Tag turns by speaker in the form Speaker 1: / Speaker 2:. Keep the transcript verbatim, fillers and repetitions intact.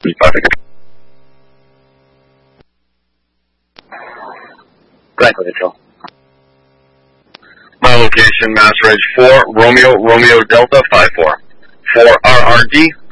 Speaker 1: Franklin Control.
Speaker 2: My location, Mass Ridge four, Romeo, Romeo Delta five four. four R R D,